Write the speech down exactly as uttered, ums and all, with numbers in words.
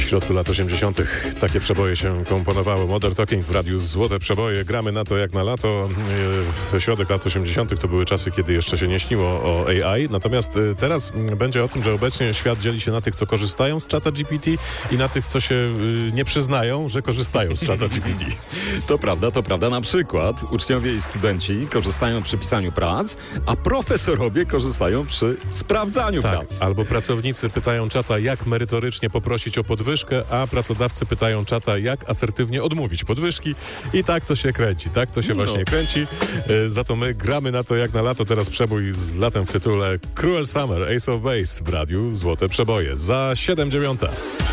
środku lat osiemdziesiątych takie przeboje się komponowały. Modern Talking w radiu Złote Przeboje. Gramy na to jak na lato. Środek lat osiemdziesiątych to były czasy, kiedy jeszcze się nie śniło o A I. Natomiast teraz będzie o tym, że obecnie świat dzieli się na tych, co korzystają z czata G P T i na tych, co się nie przyznają, że korzystają z czata G P T. To prawda, to prawda. Na przykład uczniowie i studenci korzystają przy pisaniu prac, a profesorowie korzystają przy sprawdzaniu tak, prac. Albo pracownicy pytają czata, jak merytorycznie poprosić o podwyżkę, a pracodawcy pytają czata, jak asertywnie odmówić podwyżki. I tak to się kręci, tak to się no. właśnie kręci. E, za to my gramy na to jak na lato. Teraz przebój z latem w tytule Cruel Summer, Ace of Base w radiu Złote Przeboje. Za siedem dziewiąta.